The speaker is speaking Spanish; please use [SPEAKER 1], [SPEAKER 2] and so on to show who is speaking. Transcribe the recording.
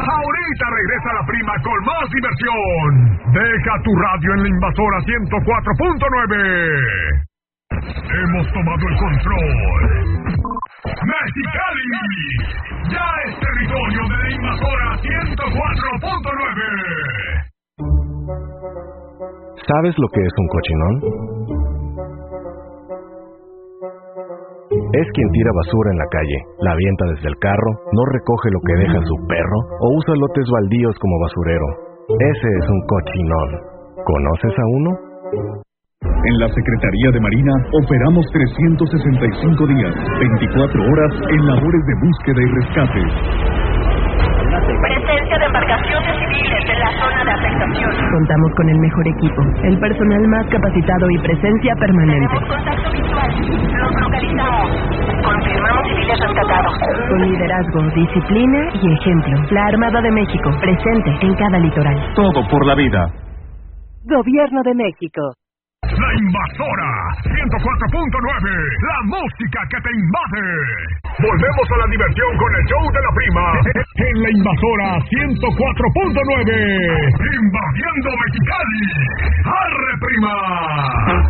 [SPEAKER 1] Ahorita regresa la prima con más diversión. Deja tu radio en la Invasora 104.9. Hemos tomado el control. ¡Mexicali! ¡Ya es territorio de la Invasora 104.9!
[SPEAKER 2] ¿Sabes lo que es un cochinón? Es quien tira basura en la calle, la avienta desde el carro, no recoge lo que deja su perro o usa lotes baldíos como basurero. Ese es un cochinón. ¿Conoces a uno?
[SPEAKER 3] En la Secretaría de Marina operamos 365 días, 24 horas en labores de búsqueda y rescate.
[SPEAKER 4] Presencia de embarcaciones civiles en la zona de afectación.
[SPEAKER 5] Contamos con el mejor equipo, el personal más capacitado y presencia permanente.
[SPEAKER 4] Tenemos contacto visual. Los localizamos. Confirmamos civiles rescatados.
[SPEAKER 5] Con liderazgo, disciplina y ejemplo. La Armada de México, presente en cada litoral.
[SPEAKER 3] Todo por la vida.
[SPEAKER 5] Gobierno de México.
[SPEAKER 1] La Invasora 104.9, la música que te invade. Volvemos a la diversión con el show de la prima en la Invasora 104.9, invadiendo Mexicali. ¡Arre, prima!